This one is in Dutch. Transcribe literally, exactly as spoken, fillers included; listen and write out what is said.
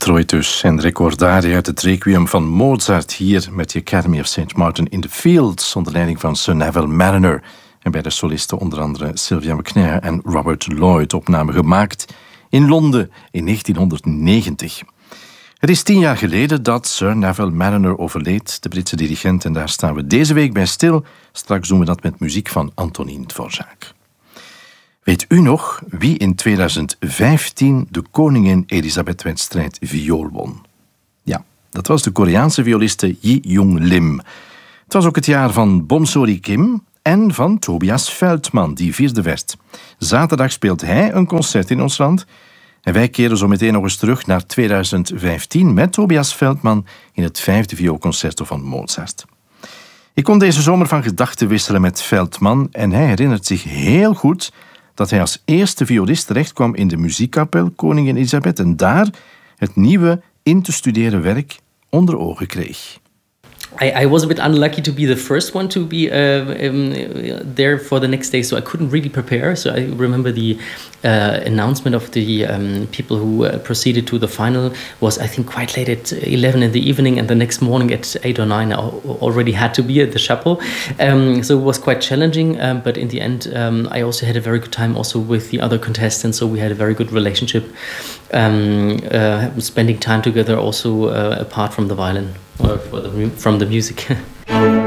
Freud dus. En Recordare uit het Requiem van Mozart hier met de Academy of Saint Martin in the Fields onder leiding van Sir Neville Marriner. En bij de solisten onder andere Sylvia McNair en Robert Lloyd, opname gemaakt in Londen in negentienhonderdnegentig. Het is tien jaar geleden dat Sir Neville Marriner overleed, de Britse dirigent, en daar staan we deze week bij stil. Straks doen we dat met muziek van Antonin Dvorak. Weet u nog wie in tweeduizend vijftien de koningin Elisabeth-wedstrijd viool won? Ja, dat was de Koreaanse violiste Ji Young Lim. Het was ook het jaar van Bomsori Kim en van Tobias Veldman, die vierde werd. Zaterdag speelt hij een concert in ons land. En wij keren zo meteen nog eens terug naar tweeduizend vijftien met Tobias Veldman in het vijfde vioolconcerto van Mozart. Ik kon deze zomer van gedachten wisselen met Veldman en hij herinnert zich heel goed dat hij als eerste violist terechtkwam in de muziekkapel Koningin Elisabeth en daar het nieuwe in te studeren werk onder ogen kreeg. I, I was a bit unlucky to be the first one to be uh, um, there for the next day, so I couldn't really prepare. So I remember the uh, announcement of the um, people who uh, proceeded to the final was, I think, quite late at eleven in the evening, and the next morning at eight or nine I already had to be at the chapel. Um, so it was quite challenging, um, but in the end um, I also had a very good time also with the other contestants, so we had a very good relationship, um, uh, spending time together also uh, apart from the violin. Or for the, from the music.